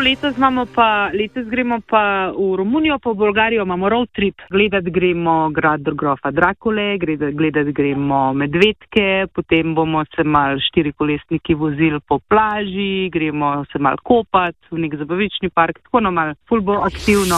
letos gremo pa v Romunijo, pa v Bolgarijo, imamo road trip. Gledat gremo grad grofa Drakule, gledat gremo medvedke, potem bomo se mal 4-kolesniki vozili po plaži, gremo se mal kopat v nek zabavični park, tako malo ful bo aktivno.